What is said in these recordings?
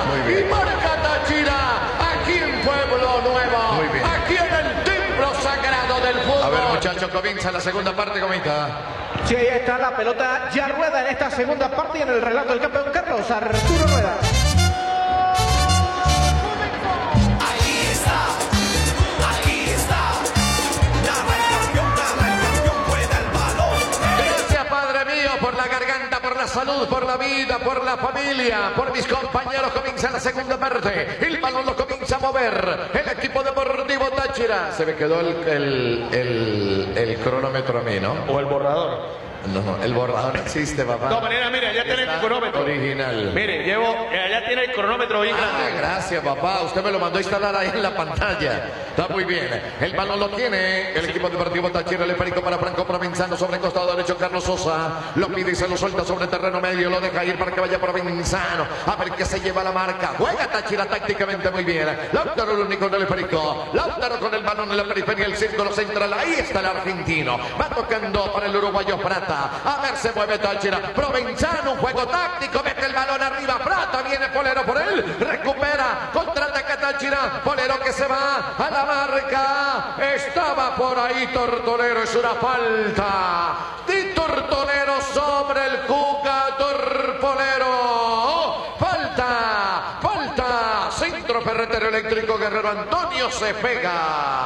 Muy bien. Y marca Táchira aquí en Pueblo Nuevo. Muy bien. Aquí en el templo sagrado del fútbol. A ver, muchachos, comienza la segunda parte, comenta. Sí, ahí está la pelota ya rueda en esta segunda parte y en el relato del campeón Carlos Arturo Rueda. Por la garganta, por la salud, por la vida, por la familia, por mis compañeros, comienza la segunda parte. El balón lo comienza a mover el equipo deportivo Táchira. Se me quedó el cronómetro a mí, ¿no? O el borrador. No, el borrador no existe, papá. De todas maneras, mire, allá tiene el cronómetro. Original. Mire, allá tiene el cronómetro bien grande. Gracias, papá. Usted me lo mandó a instalar ahí en la pantalla. Está muy bien. El balón lo tiene el equipo deportivo Táchira. El esférico para Franco Provenzano sobre el costado derecho. Carlos Sosa lo pide y se lo suelta sobre el terreno medio. Lo deja ir para que vaya Provenzano. A ver qué se lleva la marca. Juega Táchira tácticamente muy bien. Lautaro el único del esférico. Lautaro con el balón en la periferia del círculo central. Ahí está el argentino. Va tocando para el uruguayo Prata. A ver, se mueve Táchira. Provenzano, un juego táctico. Mete el balón arriba. Prata, viene Polero por él. Recupera. Contraataca Táchira. Polero que se va a la marca. Estaba por ahí Tortolero. Es una falta de Tortolero sobre el jugador Polero. Falta. Centro ferretero eléctrico Guerrero Antonio se pega.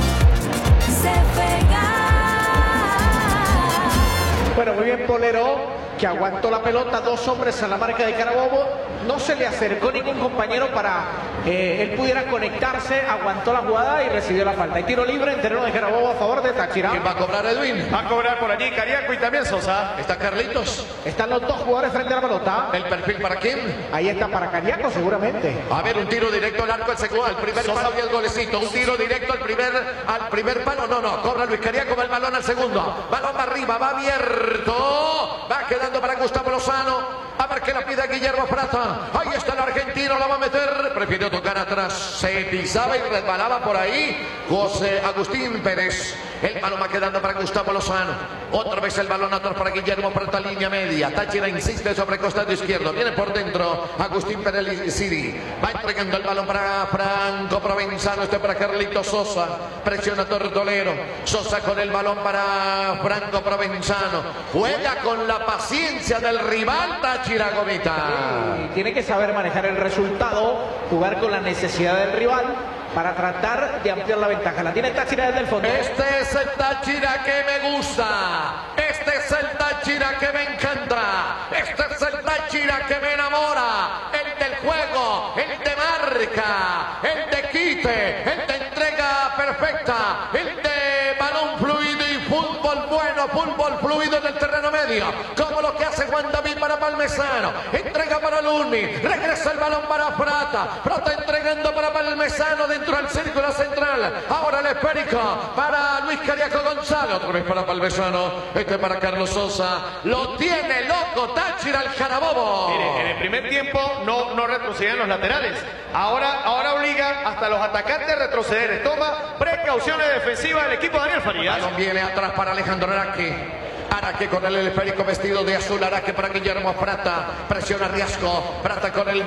Bueno, muy bien Polero, que aguantó la pelota, dos hombres a la marca de Carabobo, no se le acercó ningún compañero para él pudiera conectarse, aguantó la jugada y recibió la falta. Y tiro libre en terreno de Carabobo a favor de Táchira. ¿Quién va a cobrar, Edwin? Va a cobrar por allí Cariaco y también Sosa. ¿Está Carlitos? Están los dos jugadores frente a la pelota. ¿El perfil para quién? Ahí está para Cariaco seguramente. A ver, un tiro directo al arco, al primer palo y el golecito. Un tiro directo al primer palo. No, cobra Luis Cariaco, va el balón al segundo. Balón va arriba, va abierto. Va quedando para Gustavo Lozano. A ver qué la pide Guillermo Prata. Ahí está el argentino, la va a meter. Prefirió tocar atrás. Se pisaba y resbalaba por ahí José Agustín Pérez. El balón va quedando para Gustavo Lozano. Otra vez el balón atrás para Guillermo Prata, línea media. Táchira insiste sobre costado izquierdo. Viene por dentro Agustín Pérez Siri. Va entregando el balón para Franco Provenzano. Este para Carlitos Sosa. Presiona Tortolero. Sosa con el balón para Franco Provenzano. Juega con la paciencia del rival Táchira, Gomita. Tiene que saber manejar el resultado, jugar con la necesidad del rival para tratar de ampliar la ventaja. La tiene Táchira desde el fondo. Este es el Táchira que me gusta. Este es el Táchira que me encanta. Este es el Táchira que me enamora. El del juego, el de marca, el de quite, el de entrega perfecta, el de balón fluido y fútbol bueno, fútbol fluido en el terreno medio. Como lo que hace Juan David para Palmesano. Entrega para Luni. Regresa el balón para Prata. Prata entregando para Palmesano dentro del círculo central. Ahora el esférico para Luis Cariaco González. Otra vez para Palmesano. Este para Carlos Sosa. Lo tiene loco Táchira el Carabobo. Mire, en el primer tiempo no retrocedían los laterales. Ahora obliga hasta los atacantes a retroceder. Toma precauciones defensivas del equipo de Daniel Farías. Balón viene atrás para Alejandro Araque. Araque con el esférico vestido de azul. Araque para Guillermo Prata. Presiona Riasco. Prata con el